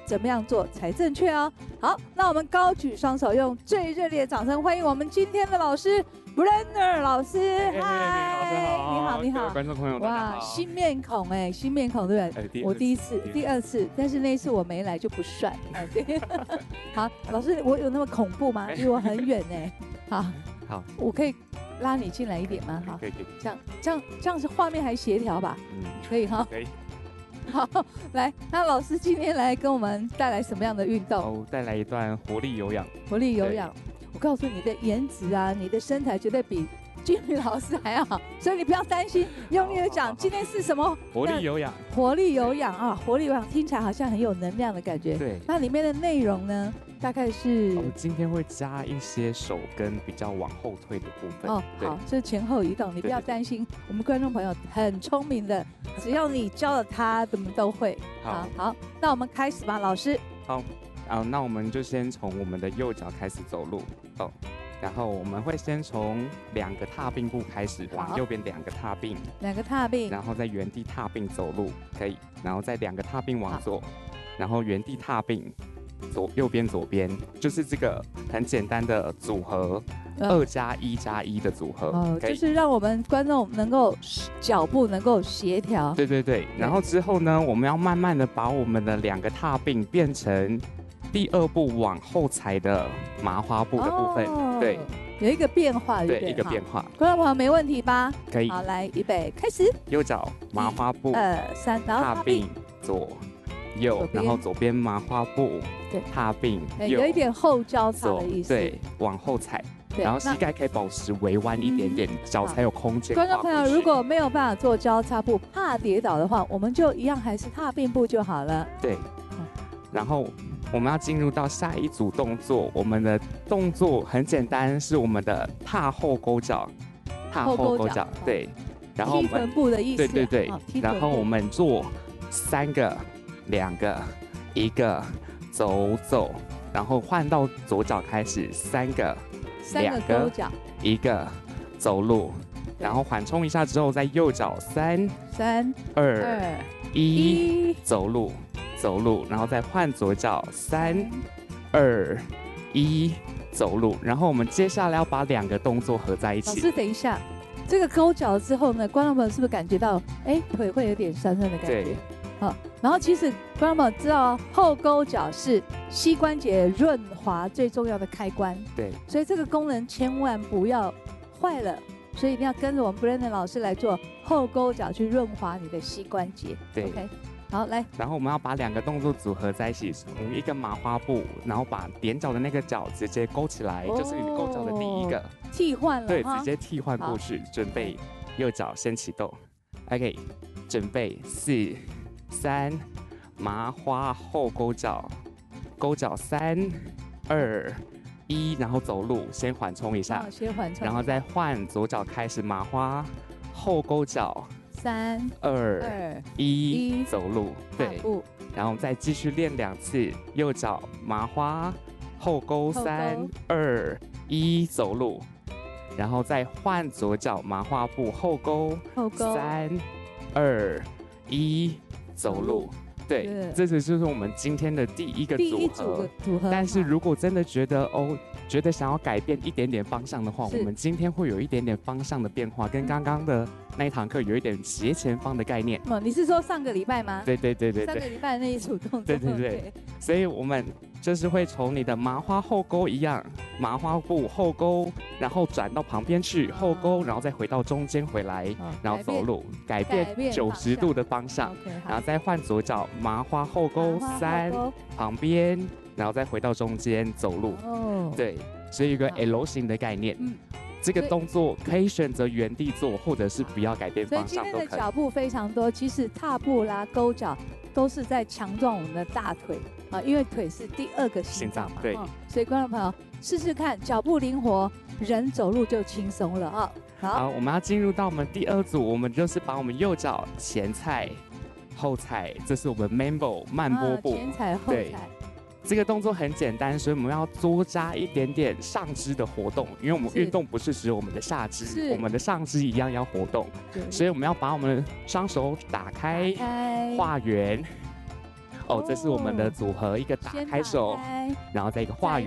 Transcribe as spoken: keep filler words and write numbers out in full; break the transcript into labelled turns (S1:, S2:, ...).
S1: 怎么样做才正确哦。好，那我们高举双手，用最热烈的掌声欢迎我们今天的老师 Brenner 老师。
S2: 嗨，
S1: 你好，你好，
S2: 观众朋友，哇，
S1: 新面孔哎，新面孔对不对？我第一次，第二次，但是那一次我没来就不算。对，好，老师，我有那么恐怖吗？离我很远哎。好，
S2: 好，
S1: 我可以拉你进来一点吗？好，
S2: 可以，可以，
S1: 这样，这样，这样是画面还协调吧？嗯，可以哈。
S2: 可以。
S1: 好，来，那老师今天来跟我们带来什么样的运动？
S2: 哦，带来一段活力有氧。
S1: 活力有氧，我告诉你的颜值啊，你的身材绝对比俊宇老师还要好，所以你不要担心，用力的讲，今天是什么？
S2: 活力有氧。
S1: 活力有氧啊，活力有氧听起来好像很有能量的感觉。
S2: 对。
S1: 那里面的内容呢，大概是
S2: 我们今天会加一些手跟比较往后退的部分。
S1: 哦，好，这前后移动，你不要担心，我们观众朋友很聪明的，只要你教了他，怎么都会。好，好，那我们开始吧，老师。
S2: 好，啊，那我们就先从我们的右脚开始走路哦。然后我们会先从两个踏并步开始，往右边两个踏并，
S1: 两个踏并，
S2: 然后在原地踏并走路，可以，然后再两个踏并往左，然后原地踏并，左右边左边，就是这个很简单的组合，二加一加一的组合，
S1: 哦，就是让我们观众能够脚步能够协调。
S2: 对对对，然后之后呢，我们要慢慢的把我们的两个踏并变成第二步往后踩的麻花步的部分，哦、对，
S1: 有一个变化对，
S2: 对，一个变化。
S1: 观众朋友没问题吧？
S2: 可以。
S1: 好，来，预备，开始。
S2: 右脚麻花步，
S1: 二三，然后
S2: 踏并左右，然后左边麻花步，
S1: 对，
S2: 踏并
S1: 右，有一点后交叉的意思，
S2: 对，往后踩。然后膝盖可以保持微弯一点点，脚才有空间。
S1: 观众朋友，如果没有办法做交叉步，怕跌倒的话，我们就一样还是踏并步就好了。
S2: 对。然后我们要进入到下一组动作，我们的动作很简单，是我们的踏后勾脚，踏后勾脚，对。然后我们
S1: 踢臀部的意思。
S2: 对对对。然后我们做三个、两个、一个，走走。然后换到左脚开始，三个、两个、一个，走路。然后缓冲一下之后，在右脚三、
S1: 三、
S2: 二、一，走路。走路，然后再换左脚，三、二、一，走路。然后我们接下来要把两个动作合在一起。
S1: 老师，等一下，这个勾脚之后呢，观众朋友是不是感觉到，哎，腿会有点酸酸的感觉？
S2: 对。
S1: 好，然后其实观众朋友知道，后勾脚是膝关节润滑最重要的开关。
S2: 对。
S1: 所以这个功能千万不要坏了，所以一定要跟着我们 Brenner 老师来做后勾脚，去润滑你的膝关节。
S2: 对。
S1: OK。好，来，
S2: 然后我们要把两个动作组合在一起，从一个麻花步，然后把踮脚的那个脚直接勾起来，哦、就是你勾脚的第一个
S1: 替换了，
S2: 对，直接替换过去。准备，右脚先启动 ，OK， 准备四、三，麻花后勾脚，勾脚三、二、一，然后走路，先缓冲一下，
S1: 哦、先缓冲，
S2: 然后再换左脚开始麻花后勾脚。
S1: 三
S2: 二一，走路，对，然后再继续练两次，右脚麻花后勾，三二一，走路，然后再换左脚麻花步后勾，
S1: 后勾，
S2: 三二一，走路。对，这就是我们今天的第一个组合。
S1: 组合。
S2: 但是如果真的觉得哦，觉得想要改变一点点方向的话，我们今天会有一点点方向的变化，跟刚刚的那一堂课有一点斜前方的概念。
S1: 哦，你是说上个礼拜吗？
S2: 对对对对
S1: 对。上个礼拜那一组动作。
S2: 对对对。所以我们就是会从你的麻花后勾一样，麻花步后勾，然后转到旁边去后勾，然后再回到中间回来，然后走路，改变九十度的方向，然后再换左脚。麻花后勾三，旁边，然后再回到中间走路。哦，对，所以一个 L 型的概念。嗯，这个动作可以选择原地做，或者是不要改变方向都可以。
S1: 所以今天的脚步非常多，其实踏步啦、勾脚都是在强壮我们的大腿啊，因为腿是第二个心脏嘛。
S2: 对，
S1: 所以观众朋友试试看，脚步灵活，人走路就轻松了啊。
S2: 好，我们要进入到我们第二组，我们就是把我们右脚前踩。后踩，这是我们 Mambo 慢波步，
S1: 前踩后踩。
S2: 这个动作很简单，所以我们要多加一点点上肢的活动，因为我们运动不是只有我们的下肢，我们的上肢一样要活动，所以我们要把我们的双手打开，画圆， 哦，这是我们的组合，一个打开手，然后再一个画圆。